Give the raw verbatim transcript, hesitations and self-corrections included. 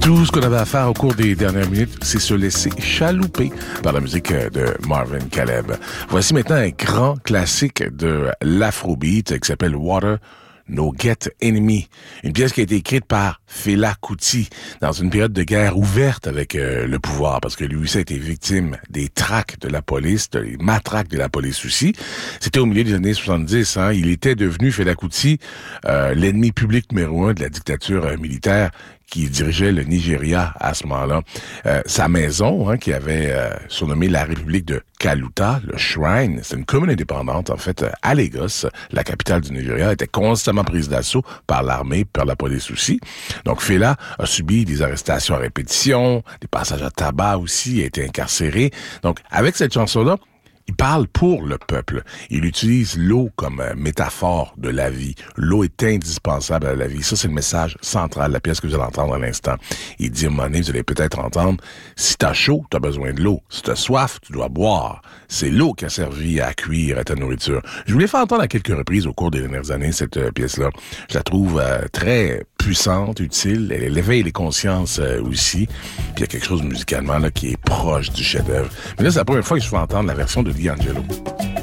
Tout ce qu'on avait à faire au cours des dernières minutes, c'est se laisser chalouper par la musique de Marvin Caleb. Voici maintenant un grand classique de l'afrobeat qui s'appelle Water No Get Enemy, une pièce qui a été écrite par Fela Kuti dans une période de guerre ouverte avec euh, le pouvoir, parce que lui aussi a été victime des traques de la police, des matraques de la police aussi. C'était au milieu des années soixante-dix, hein. Il était devenu, Fela Kuti, euh, l'ennemi public numéro un de la dictature euh, militaire qui dirigeait le Nigeria à ce moment-là. Euh, sa maison, hein, qui avait euh, surnommé la République de Kaluta, le Shrine, c'est une commune indépendante, en fait, à Lagos, la capitale du Nigeria, était constamment prise d'assaut par l'armée, par la police aussi. Donc, Fela a subi des arrestations à répétition, des passages à tabac aussi, a été incarcéré. Donc, avec cette chanson-là, il parle pour le peuple. Il utilise l'eau comme euh, métaphore de la vie. L'eau est indispensable à la vie. Ça, c'est le message central de la pièce que vous allez entendre à l'instant. Il dit à un moment donné, vous allez peut-être entendre, si t'as chaud, t'as besoin de l'eau. Si t'as soif, tu dois boire. C'est l'eau qui a servi à cuire à ta nourriture. Je voulais faire entendre à quelques reprises au cours des dernières années cette euh, pièce-là. Je la trouve euh, très puissante, utile. Elle éveille les consciences euh, aussi. Puis il y a quelque chose musicalement là qui est proche du chef-d'œuvre. Mais là, c'est la première fois que je fais entendre la version de D'Angelo.